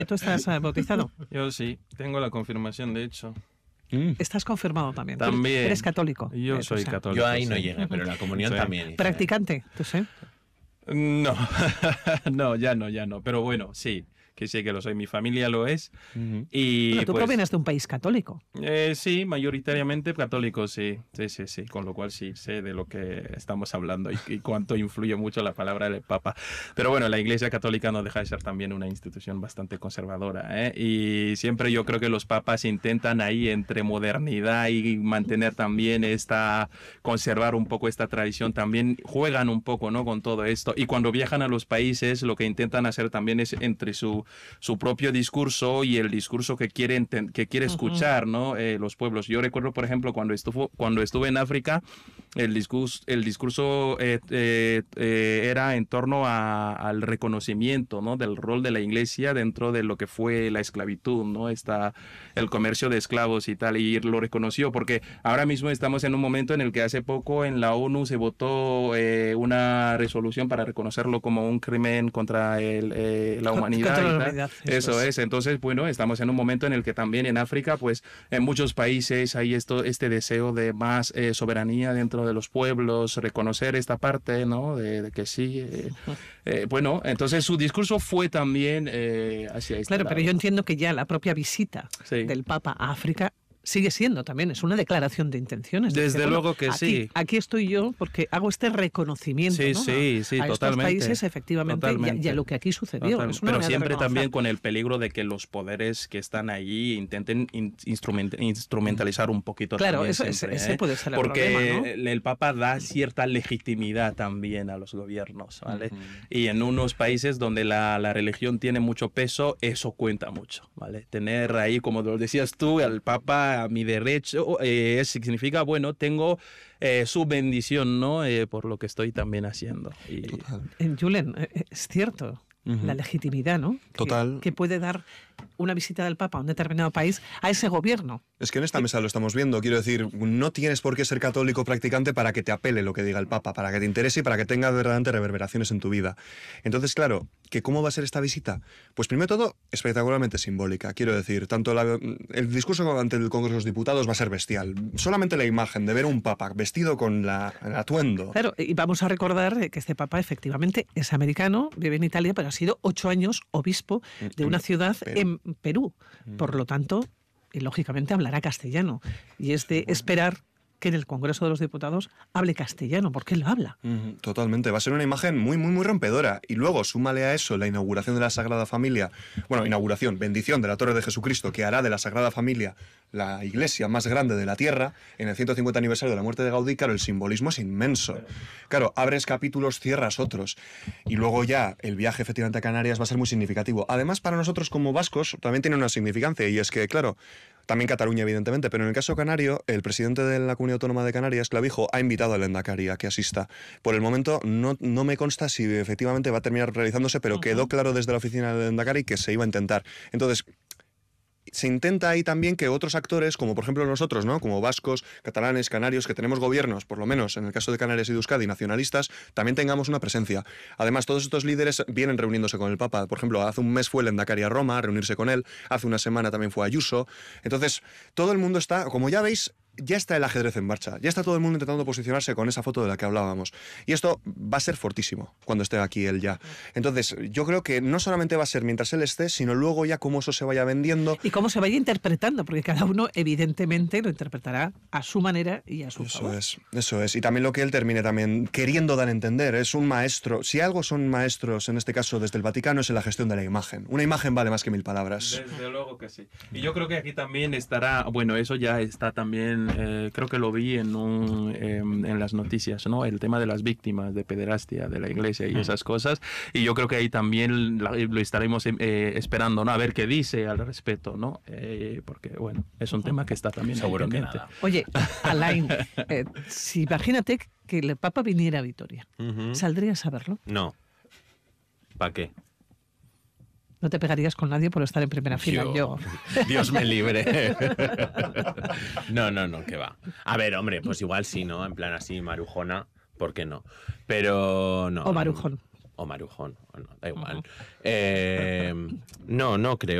¿Tú estás bautizado? Yo sí, tengo la confirmación, de hecho. Estás confirmado también. También. Eres católico. Yo soy católico. Yo ahí no sí. llegué, pero la comunión también hice. Practicante, tú sé. No, no, ya no. Pero bueno, sí, que sé que lo soy. Mi familia lo es. Y Bueno, tú pues, provienes de un país católico. sí, mayoritariamente católico, sí. Sí. Con lo cual sí sé de lo que estamos hablando y cuánto influye mucho la palabra del Papa. Pero bueno, la Iglesia Católica no deja de ser también una institución bastante conservadora, ¿eh? Y siempre yo creo que los papas intentan ahí entre modernidad y mantener también conservar un poco esta tradición, también juegan un poco, ¿no?, con todo esto. Y cuando viajan a los países, lo que intentan hacer también es entre su propio discurso y el discurso que quiere escuchar, ¿no? Los pueblos. Yo recuerdo, por ejemplo, cuando estuve en África, el discurso era en torno al reconocimiento, ¿no?, del rol de la Iglesia dentro de lo que fue la esclavitud, ¿no? El comercio de esclavos y tal, y lo reconoció porque ahora mismo estamos en un momento en el que hace poco en la ONU se votó una resolución para reconocerlo como un crimen contra la humanidad. Contra la y tal. humanidad, Eso es. Entonces, bueno, estamos en un momento en el que también en África, pues en muchos países hay este deseo de más soberanía dentro de los pueblos, reconocer esta parte, ¿no?, de que sí. Bueno, entonces su discurso fue también hacia este Claro, lado. pero yo entiendo que ya la propia visita del Papa a África sigue siendo también, es una declaración de intenciones. Desde luego que sí. Aquí estoy yo porque hago este reconocimiento, ¿no?, a a totalmente. estos países, efectivamente, y a lo que aquí sucedió. Es una Pero manera de siempre reconocer. también con el peligro de que los poderes que están allí intenten instrumentalizar un poquito. Claro, también ese puede ser el porque problema, ¿no? el Papa da cierta legitimidad también a los gobiernos, ¿vale? Y en unos países donde la religión tiene mucho peso, eso cuenta mucho, ¿vale? Tener ahí, como lo decías tú, al Papa a mi derecho, significa, bueno, tengo su bendición, ¿no?, por lo que estoy también haciendo. Julen, es cierto. La legitimidad, ¿no? Total. Que puede dar una visita del Papa a un determinado país a ese gobierno. Es que en esta mesa lo estamos viendo. Quiero decir, no tienes por qué ser católico practicante para que te apele lo que diga el Papa, para que te interese y para que tenga verdaderamente reverberaciones en tu vida. Entonces, claro, ¿que cómo va a ser esta visita? Pues primero de todo, espectacularmente simbólica. Quiero decir, tanto el discurso ante el Congreso de los Diputados va a ser bestial. Solamente la imagen de ver a un Papa vestido con el atuendo. Claro, y vamos a recordar que este Papa efectivamente es americano, vive en Italia, pero ha sido 8 años obispo de una ciudad en Perú. Por lo tanto, y lógicamente hablará castellano. Y es de esperar que en el Congreso de los Diputados hable castellano, porque él lo habla. Totalmente, va a ser una imagen muy, muy, muy rompedora. Y luego, súmale a eso la inauguración de la Sagrada Familia, bendición de la Torre de Jesucristo, que hará de la Sagrada Familia la iglesia más grande de la Tierra, en el 150 aniversario de la muerte de Gaudí. Claro, el simbolismo es inmenso. Claro, abres capítulos, cierras otros. Y luego ya el viaje efectivamente a Canarias va a ser muy significativo. Además, para nosotros como vascos también tiene una significancia, y es que, claro, también Cataluña, evidentemente, pero en el caso canario, el presidente de la Comunidad Autónoma de Canarias, Clavijo, ha invitado al Endacari a que asista. Por el momento no me consta si efectivamente va a terminar realizándose, pero quedó claro desde la oficina del Endacari que se iba a intentar. Entonces, se intenta ahí también que otros actores, como por ejemplo nosotros, ¿no?, como vascos, catalanes, canarios, que tenemos gobiernos, por lo menos en el caso de Canarias y de Euskadi, nacionalistas, también tengamos una presencia. Además, todos estos líderes vienen reuniéndose con el Papa. Por ejemplo, hace un mes fue el Endacari a Roma a reunirse con él, hace una semana también fue a Ayuso. Entonces, todo el mundo está, como ya veis, ya está el ajedrez en marcha, ya está todo el mundo intentando posicionarse con esa foto de la que hablábamos. Y esto va a ser fortísimo cuando esté aquí él ya. Entonces, yo creo que no solamente va a ser mientras él esté, sino luego ya cómo eso se vaya vendiendo. Y cómo se vaya interpretando, porque cada uno evidentemente lo interpretará a su manera y a su favor. Eso es. Y también lo que él termine también queriendo dar a entender. Es un maestro. Si algo son maestros, en este caso desde el Vaticano, es en la gestión de la imagen. Una imagen vale más que 1000 palabras. Desde luego que sí. Y yo creo que aquí también estará, bueno, eso ya está también, creo que lo vi en las noticias, ¿no? El tema de las víctimas de pederastia de la iglesia y esas cosas. Y yo creo que ahí también lo estaremos esperando, ¿no? A ver qué dice al respecto, ¿no? Porque, bueno, es un tema que está también seguro que pendiente. nada. Oye, Alain, si imagínate que el Papa viniera a Vitoria, ¿saldrías a verlo? No. ¿Para qué? No te pegarías con nadie por estar en primera fila. Yo. Dios me libre. No, que va. A ver, hombre, pues igual sí, ¿no? En plan así, marujona, ¿por qué no? Pero no. O marujón. O Marujón, bueno, da igual. No creo.